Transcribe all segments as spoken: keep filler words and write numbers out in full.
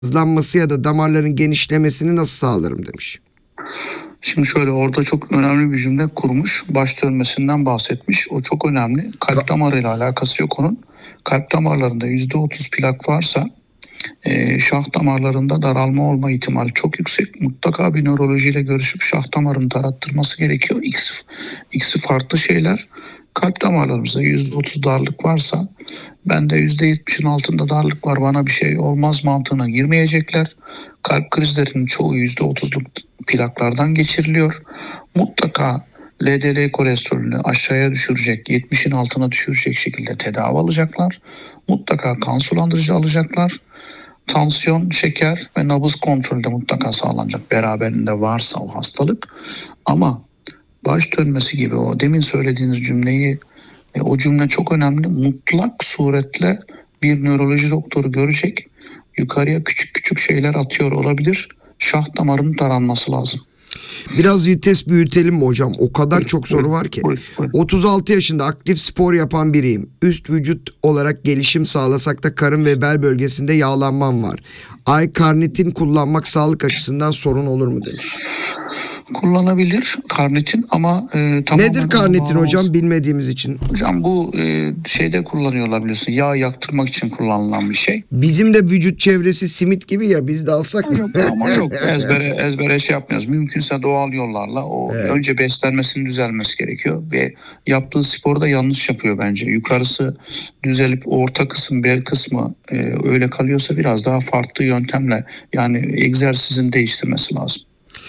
hızlanması ya da damarların genişlemesini nasıl sağlarım demiş. Şimdi şöyle, orada çok önemli bir cümle kurmuş. Baş dönmesinden bahsetmiş. O çok önemli. Kalp damarıyla alakası yok onun. Kalp damarlarında yüzde otuz plak varsa e, şah damarlarında daralma olma ihtimali çok yüksek. Mutlaka bir nörolojiyle görüşüp şah damarını darattırması gerekiyor. İkisi, ikisi farklı şeyler. Kalp damarlarımızda yüzde otuz darlık varsa, bende yüzde yetmişin altında darlık var, bana bir şey olmaz mantığına girmeyecekler. Kalp krizlerinin çoğu yüzde otuzluk plaklardan geçiriliyor. Mutlaka L D L kolesterolünü aşağıya düşürecek, yetmişin altına düşürecek şekilde tedavi alacaklar. Mutlaka kan sulandırıcı alacaklar. Tansiyon, şeker ve nabız kontrolü de mutlaka sağlanacak beraberinde varsa o hastalık. Ama baş dönmesi gibi, o demin söylediğiniz cümleyi, e, o cümle çok önemli. Mutlak suretle bir nöroloji doktoru görecek. Yukarıya küçük küçük şeyler atıyor olabilir. Şah damarının taranması lazım. Biraz vites büyütelim mi hocam? O kadar Buyur, çok soru buyur, var ki. buyur, buyur. otuz altı yaşında aktif spor yapan biriyim. Üst vücut olarak gelişim sağlasak da karın ve bel bölgesinde yağlanmam var. L-karnitin kullanmak sağlık açısından sorun olur mu demiş. Kullanabilir karnitin ama e, tamamen... Nedir karnitin hocam, bilmediğimiz için? Hocam bu e, şeyde kullanıyorlar, biliyorsun. Yağ yaktırmak için kullanılan bir şey. Bizim de vücut çevresi simit gibi ya, biz de alsak mı? Yok ama yok, ezbere ezbere şey yapmıyoruz. Mümkünse doğal yollarla o Evet. önce beslenmesinin düzelmesi gerekiyor ve yaptığı sporu da yanlış yapıyor bence. Yukarısı düzelip orta kısım, bel kısmı e, öyle kalıyorsa biraz daha farklı yöntemle, yani egzersizini değiştirmesi lazım.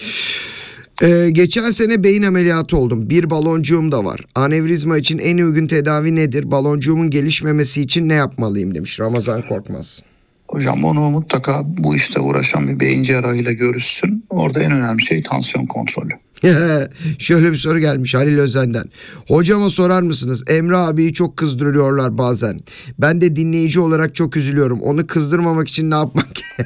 Ee, geçen sene beyin ameliyatı oldum. Bir baloncuğum da var. Anevrizma için en uygun tedavi nedir? Baloncuğumun gelişmemesi için ne yapmalıyım demiş Ramazan Korkmaz. Hocam onu mutlaka bu işte uğraşan bir beyin cerrahıyla görüşsün. Orada en önemli şey tansiyon kontrolü. Şöyle bir soru gelmiş Halil Özen'den. Hocama sorar mısınız? Emre abiyi çok kızdırıyorlar bazen. Ben de dinleyici olarak çok üzülüyorum. Onu kızdırmamak için ne yapmak?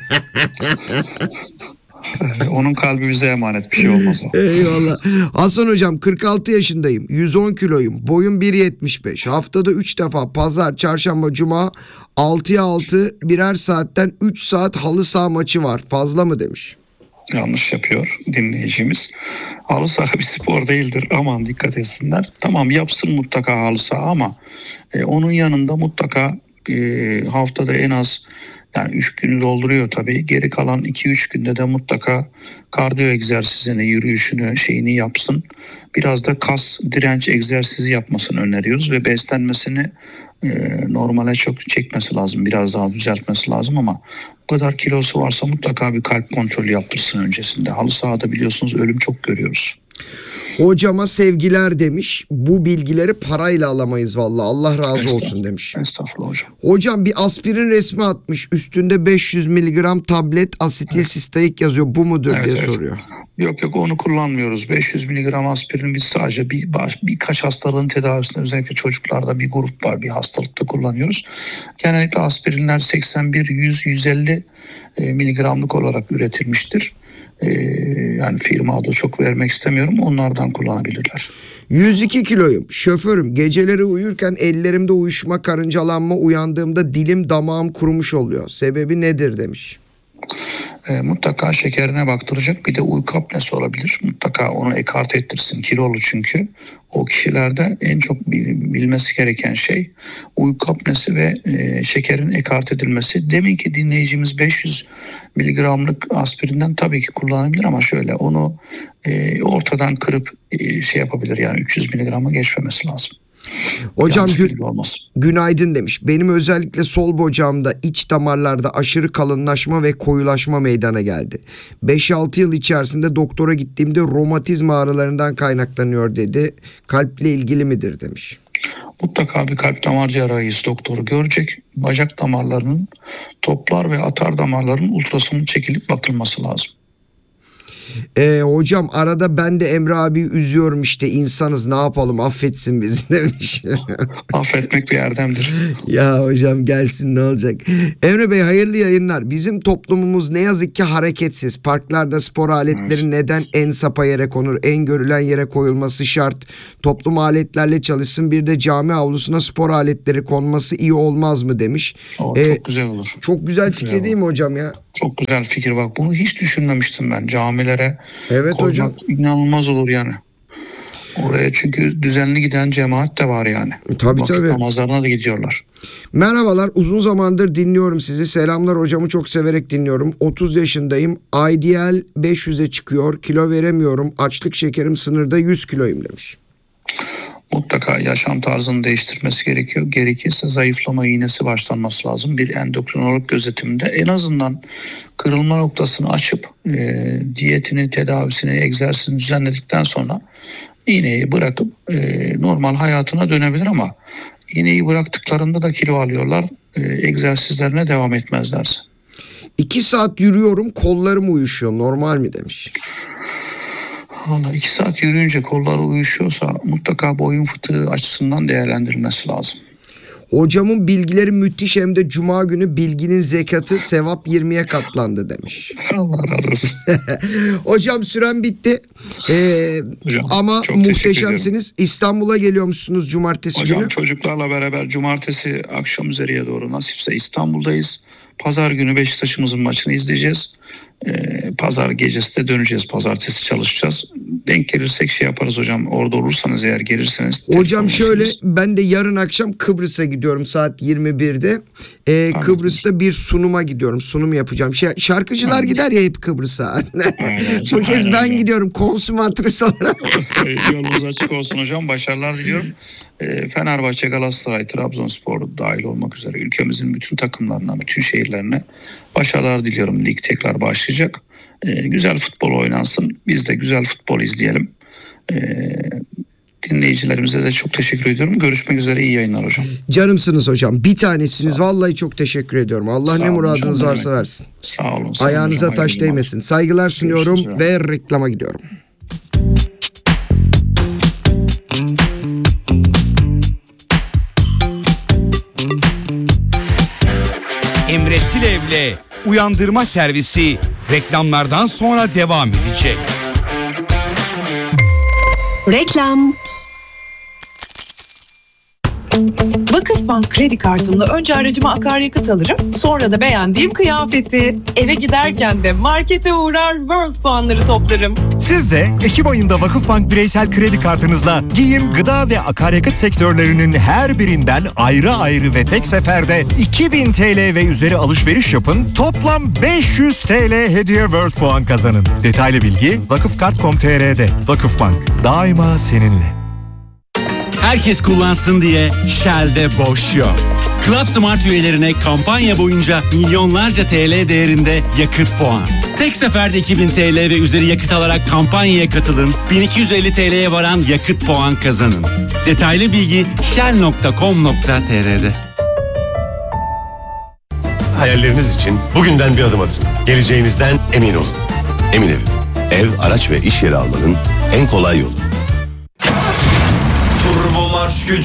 Onun kalbi bize emanet, bir şey olmaz o. Eyvallah. Hasan hocam kırk altı yaşındayım. yüz on kiloyum. Boyum bir yetmiş beş. Haftada üç defa pazar, çarşamba, cuma altıya altı birer saatten üç saat halı saha maçı var. Fazla mı demiş. Yanlış yapıyor dinleyicimiz. Halı saha bir spor değildir. Aman dikkat etsinler. Tamam, yapsın mutlaka halı saha ama e, onun yanında mutlaka e, haftada en az, yani üç günü dolduruyor tabii. Geri kalan iki üç günde de mutlaka kardiyo egzersizini, yürüyüşünü, şeyini yapsın. Biraz da kas direnç egzersizi yapmasını öneriyoruz ve beslenmesini e, normale çok çekmesi lazım. Biraz daha düzeltmesi lazım ama bu kadar kilosu varsa mutlaka bir kalp kontrolü yaptırsın öncesinde. Halı sahada biliyorsunuz ölüm çok görüyoruz. Hocama sevgiler demiş. Bu bilgileri parayla alamayız vallahi. Allah razı olsun demiş. Estağfurullah hocam. Hocam bir aspirin resmi atmış. Üstünde beş yüz miligram tablet asetil sistaik yazıyor. Bu mudur Evet, diye evet. soruyor. Yok yok, onu kullanmıyoruz. beş yüz miligram aspirin biz sadece bir, baş, birkaç hastalığın tedavisinde, özellikle çocuklarda bir grup var, bir hastalıkta kullanıyoruz. Genellikle aspirinler seksen bir yüz yüz elli miligramlık olarak üretilmiştir. Ee, yani firma adı çok vermek istemiyorum. Onlardan kullanabilirler. yüz iki kiloyum. Şoförüm. Geceleri uyurken ellerimde uyuşma, karıncalanma, uyandığımda dilim damağım kurumuş oluyor. Sebebi nedir demiş. E, mutlaka şekerine baktıracak. Bir de uyku apnesi olabilir. Mutlaka onu ekart ettirsin. Kilolu çünkü. O kişilerde en çok bilmesi gereken şey uyku apnesi ve e, şekerin ekart edilmesi. Demin ki dinleyicimiz beş yüz miligramlık aspirinden tabii ki kullanabilir ama şöyle onu e, ortadan kırıp e, şey yapabilir, yani üç yüz miligrama geçmemesi lazım. Hocam Yanlış gün, bilgi olmasın. günaydın demiş. Benim özellikle sol bacağımda iç damarlarda aşırı kalınlaşma ve koyulaşma meydana geldi. beş altı yıl içerisinde doktora gittiğimde romatizma ağrılarından kaynaklanıyor dedi. Kalple ilgili midir demiş. Mutlaka bir kalp damar cerrahisi doktoru görecek. Bacak damarlarının, toplar ve atar damarların ultrasonu çekilip bakılması lazım. Ee, hocam arada ben de Emre abi üzüyorum, işte insanız, ne yapalım, affetsin bizi demiş. Affetmek bir erdemdir. Ya hocam gelsin, ne olacak. Emre Bey hayırlı yayınlar. Bizim toplumumuz ne yazık ki hareketsiz. Parklarda spor aletleri Evet. neden en sapa yere konur? En görülen yere koyulması şart. Toplum aletlerle çalışsın. Bir de cami avlusuna spor aletleri konması iyi olmaz mı demiş. O Ee, çok güzel olur. Çok güzel Çok fikir güzel değil mi hocam ya? Çok güzel fikir bak. Bunu hiç düşünmemiştim ben. Camilere Evet koymak hocam. inanılmaz olur yani. Oraya çünkü düzenli giden cemaat de var yani. Tabii, Vakit tabii. namazlarına da gidiyorlar. Merhabalar, uzun zamandır dinliyorum sizi. Selamlar, hocamı çok severek dinliyorum. otuz yaşındayım. Ideal beş yüze çıkıyor. Kilo veremiyorum. Açlık şekerim sınırda, yüz kiloyum demiş. Mutlaka yaşam tarzını değiştirmesi gerekiyor. Gerekirse zayıflama iğnesi başlanması lazım. Bir endokrinolog gözetiminde en azından kırılma noktasını açıp e, diyetini, tedavisini, egzersizini düzenledikten sonra iğneyi bırakıp e, normal hayatına dönebilir ama iğneyi bıraktıklarında da kilo alıyorlar. E, egzersizlerine devam etmezlerse. İki saat yürüyorum, kollarım uyuşuyor. Normal mi demiş. Valla iki saat yürüyünce kolları uyuşuyorsa mutlaka boyun fıtığı açısından değerlendirilmesi lazım. Hocamın bilgileri müthiş, hem de cuma günü bilginin zekatı sevap yirmiye katlandı demiş. Allah razı olsun. Hocam süren bitti. Ee, Hocam, ama çok teşekkür muhteşemsiniz. İstanbul'a geliyormuşsunuz cumartesi Hocam günü. çocuklarla beraber cumartesi akşam üzeriye doğru nasipse İstanbul'dayız. Pazar günü Beşiktaş'ımızın maçını izleyeceğiz. Ee, Pazar gecesi de döneceğiz. Pazartesi çalışacağız. Denk gelirsek şey yaparız hocam. Orada olursanız eğer gelirseniz. Hocam şöyle, telefonlaşırız. ben de yarın akşam Kıbrıs'a gidiyorum saat yirmi birde. Ee, Tamam. Kıbrıs'ta bir sunuma gidiyorum. Sunum yapacağım. Şey, şarkıcılar Tamam. gider ya hep Kıbrıs'a. Aynen, Bu kez aynen ben hocam. gidiyorum konsumatris olarak. Yolunuz açık olsun hocam. Başarılar diliyorum. Ee, Fenerbahçe, Galatasaray, Trabzonspor dahil olmak üzere ülkemizin bütün takımlarına, bütün şehirlerine başarılar diliyorum. Lig tekrar başlayacak. Ee, güzel futbol oynansın. Biz de güzel futbol izleyelim. Ee, dinleyicilerimize de çok teşekkür ediyorum. Görüşmek üzere. İyi yayınlar hocam. Canımsınız hocam. Bir tanesiniz. Vallahi çok teşekkür ediyorum. Allah Sağ ne olun muradınız hocam, varsa demek. versin. Sağ olun. Sağ olun Ayağınıza hocam. taş Hayırlı günler. değmesin. Saygılar sunuyorum Görüşürüz ve reklama gidiyorum. Emre Tilev'le Uyandırma Servisi reklamlardan sonra devam edecek. Reklam. Vakıfbank kredi kartımla önce aracıma akaryakıt alırım, sonra da beğendiğim kıyafeti. Eve giderken de markete uğrar, World puanları toplarım. Siz de Ekim ayında Vakıfbank bireysel kredi kartınızla giyim, gıda ve akaryakıt sektörlerinin her birinden ayrı ayrı ve tek seferde iki bin T L ve üzeri alışveriş yapın. Toplam beş yüz T L hediye World puan kazanın. Detaylı bilgi vakıfkart nokta com nokta t r'de. Vakıfbank, daima seninle. Herkes kullansın diye Shell'de boş yok. Club Smart üyelerine kampanya boyunca milyonlarca T L değerinde yakıt puan. Tek seferde iki bin T L ve üzeri yakıt alarak kampanyaya katılın. bin iki yüz elli T L'ye varan yakıt puan kazanın. Detaylı bilgi shell nokta com nokta t r'de. Hayalleriniz için bugünden bir adım atın. Geleceğinizden emin olun. Emin Ev. Ev, araç ve iş yeri almanın en kolay yolu. Turbo marş gücü